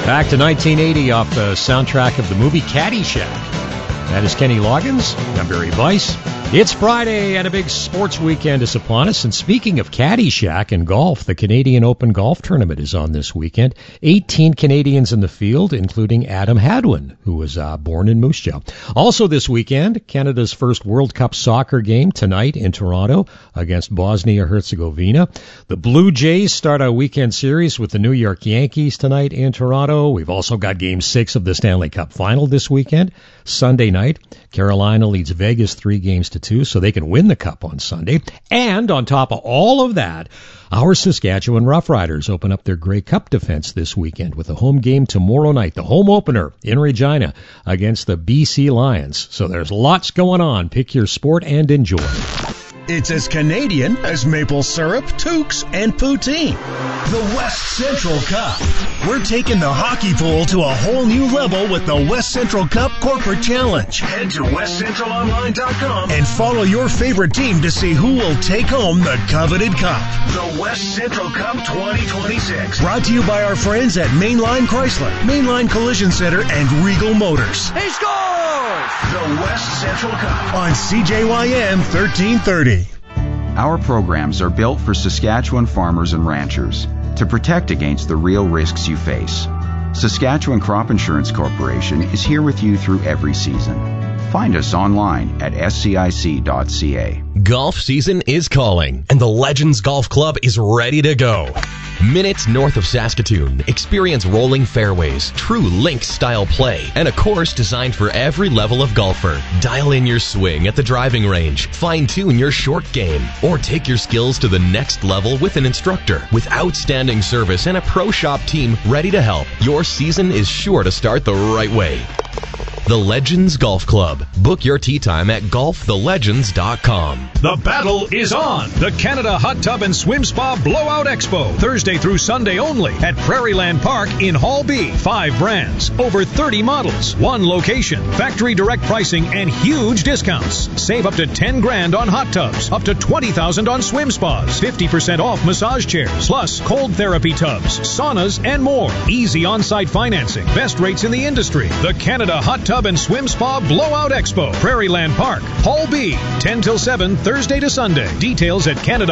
Back to 1980 off the soundtrack of the movie Caddyshack. That is Kenny Loggins. I'm Barry Weiss. It's Friday and a big sports weekend is upon us. And speaking of Caddyshack and golf, the Canadian Open Golf Tournament is on this weekend. 18 Canadians in the field, including Adam Hadwin, who was born in Moose Jaw. Also this weekend, Canada's first World Cup soccer game tonight in Toronto against Bosnia-Herzegovina. The Blue Jays start our weekend series with the New York Yankees tonight in Toronto. We've also got Game 6 of the Stanley Cup Final this weekend. Sunday night, Carolina leads Vegas 3-2, so they can win the Cup on Sunday. And on top of all of that, our Saskatchewan Roughriders open up their Grey Cup defense this weekend with a home game tomorrow night, the home opener in Regina against the BC Lions. So there's lots going on. Pick your sport and enjoy. It's as Canadian as maple syrup, toques, and poutine. The West Central Cup. We're taking the hockey pool to a whole new level with the West Central Cup Corporate Challenge. Head to westcentralonline.com and follow your favorite team to see who will take home the coveted cup. The West Central Cup 2026. Brought to you by our friends at Mainline Chrysler, Mainline Collision Center, and Regal Motors. He scores! The West Central Cup on CJYM 1330. Our programs are built for Saskatchewan farmers and ranchers to protect against the real risks you face. Saskatchewan Crop Insurance Corporation is here with you through every season. Find us online at scic.ca. Golf season is calling, and the Legends Golf Club is ready to go. Minutes north of Saskatoon, experience rolling fairways, true links-style play, and a course designed for every level of golfer. Dial in your swing at the driving range, fine-tune your short game, or take your skills to the next level with an instructor. With outstanding service and a pro shop team ready to help, your season is sure to start the right way. The Legends Golf Club. Book your tee time at golfthelegends.com. The battle is on. The Canada Hot Tub and Swim Spa Blowout Expo. Thursday through Sunday only at Prairieland Park in Hall B. 5 brands, over 30 models, 1 location, factory direct pricing, and huge discounts. Save up to $10,000 on hot tubs, up to $20,000 on swim spas, 50% off massage chairs, plus cold therapy tubs, saunas, and more. Easy on-site financing, best rates in the industry. The Canada Hot Tub and Swim Spa Blowout Expo, Prairieland Park, Hall B, 10 till 7, Thursday to Sunday. Details at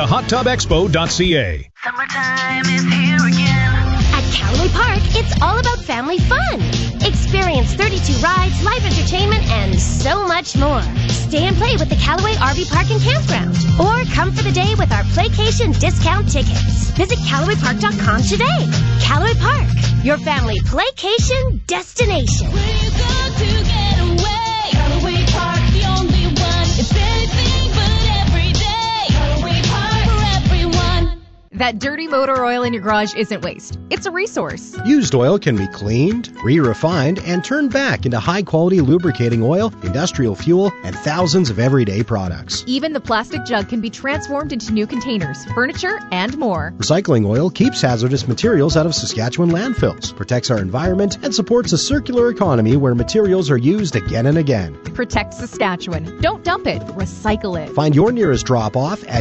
CanadaHotTubExpo.ca. Summertime is here again. At Callaway Park, it's all about family fun. Experience 32 rides, live entertainment, and so much more. Stay and play with the Callaway RV Park and Campground. Or come for the day with our Playcation discount tickets. Visit CallawayPark.com today. Callaway Park, your family Playcation destination. Where you go to get away? Callaway Park, the only one. It's anything but every day. Callaway Park for everyone. That dirty motor oil in your garage isn't waste. It's a resource. Used oil can be cleaned, re-refined, and turned back into high-quality lubricating oil, industrial fuel, and thousands of everyday products. Even the plastic jug can be transformed into new containers, furniture, and more. Recycling oil keeps hazardous materials out of Saskatchewan landfills, protects our environment, and supports a circular economy where materials are used again and again. Protect Saskatchewan. Don't dump it. Recycle it. Find your nearest drop-off at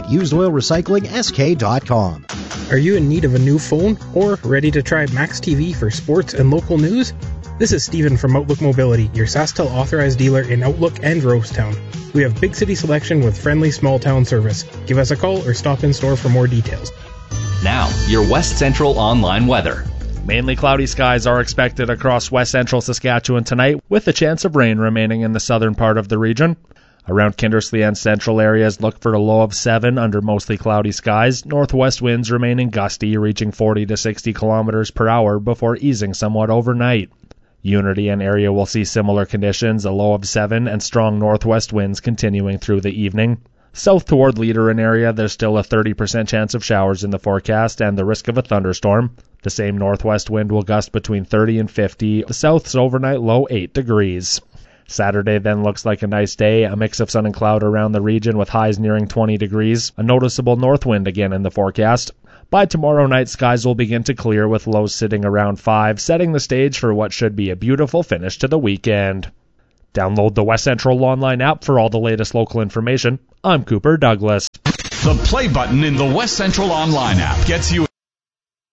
usedoilrecyclingsk.com. Are you in need of a new phone or ready to try Max TV for sports and local news? This is Steven from Outlook Mobility, your SaskTel authorized dealer in Outlook and Rosetown. We have big city selection with friendly small town service. Give us a call or stop in store for more details. Now, your West Central online weather. Mainly cloudy skies are expected across west central Saskatchewan tonight, with a chance of rain remaining in the southern part of the region. Around Kindersley and central areas, look for a low of 7 under mostly cloudy skies. Northwest winds remaining gusty, reaching 40 to 60 kilometers per hour before easing somewhat overnight. Unity and area will see similar conditions, a low of 7 and strong northwest winds continuing through the evening. South toward Leader and area, there's still a 30% chance of showers in the forecast and the risk of a thunderstorm. The same northwest wind will gust between 30 and 50. The south's overnight low 8 degrees. Saturday then looks like a nice day, a mix of sun and cloud around the region with highs nearing 20 degrees, a noticeable north wind again in the forecast. By tomorrow night, skies will begin to clear with lows sitting around 5, setting the stage for what should be a beautiful finish to the weekend. Download the West Central online app for all the latest local information. I'm Cooper Douglas. The play button in the West Central online app gets you